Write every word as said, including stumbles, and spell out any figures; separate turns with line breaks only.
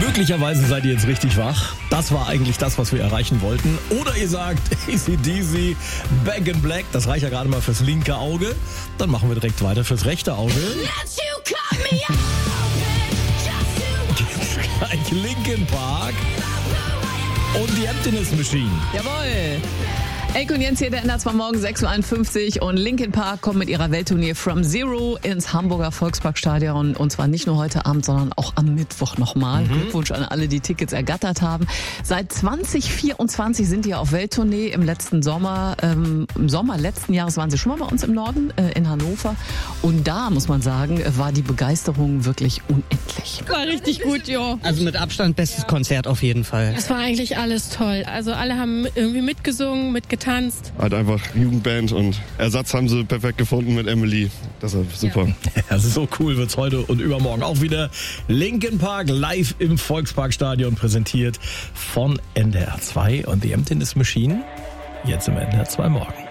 Möglicherweise seid ihr jetzt richtig wach. Das war eigentlich das, was wir erreichen wollten. Oder ihr sagt A C D C, Back in Black. Das reicht ja gerade mal fürs linke Auge. Dann machen wir direkt weiter fürs rechte Auge. Gleich Linkin Park und die Emptiness Machine.
Jawohl. Elke und Jens hier, der N R zwei Morgen, sechs Uhr einundfünfzig und Linkin Park kommt mit ihrer Welttournee From Zero ins Hamburger Volksparkstadion und zwar nicht nur heute Abend, sondern auch am Mittwoch nochmal. Mhm. Glückwunsch an alle, die Tickets ergattert haben. Seit zwanzig vierundzwanzig sind die auf Welttournee. Im letzten Sommer, ähm, im Sommer letzten Jahres waren sie schon mal bei uns im Norden, äh, in Hannover und da, muss man sagen, war die Begeisterung wirklich unendlich.
War richtig gut, jo.
Also mit Abstand bestes Konzert auf jeden Fall.
Es war eigentlich alles toll. Also alle haben irgendwie mitgesungen, mitgetanzt.
Halt einfach Jugendband und Ersatz haben sie perfekt gefunden mit Emily. Deshalb super.
Ja. Also so cool wird's heute und übermorgen auch wieder. Linkin Park live im Volksparkstadion präsentiert von N D R zwei und The Emptiness Machine. Jetzt im N D R zwei Morgen.